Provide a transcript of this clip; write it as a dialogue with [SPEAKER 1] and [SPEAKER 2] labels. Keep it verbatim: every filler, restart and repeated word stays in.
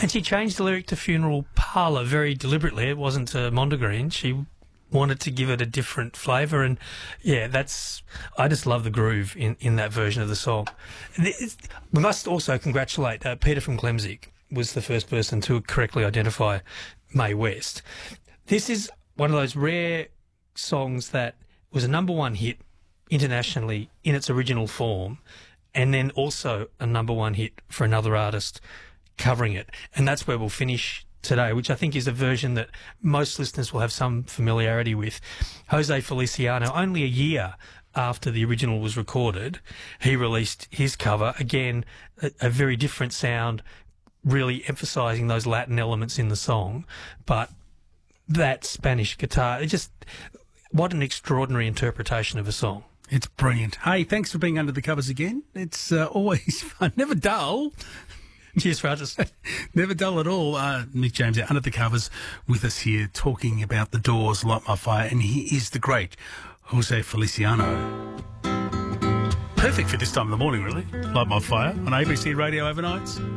[SPEAKER 1] And she changed the lyric to Funeral Parlour very deliberately. It wasn't uh, Mondegreen. She wanted to give it a different flavour, and yeah, that's I just love the groove in, in that version of the song. It's, we must also congratulate uh, Peter from Glemzik was the first person to correctly identify Mae West. This is one of those rare songs that was a number one hit internationally in its original form, and then also a number one hit for another artist covering it. And that's where we'll finish today, which I think is a version that most listeners will have some familiarity with. Jose Feliciano, only a year after the original was recorded, he released his cover. Again, a, a very different sound, really emphasising those Latin elements in the song. But that Spanish guitar, it just, what an extraordinary interpretation of a song.
[SPEAKER 2] It's brilliant. Hey, thanks for being under the covers again. It's uh, always fun, never dull.
[SPEAKER 1] Cheers, Francis.
[SPEAKER 2] Never dull at all. Uh, Mick James out under the covers with us here talking about The Doors, Light My Fire, and he is the great Jose Feliciano. Perfect for this time of the morning, really. Light My Fire on A B C Radio overnights.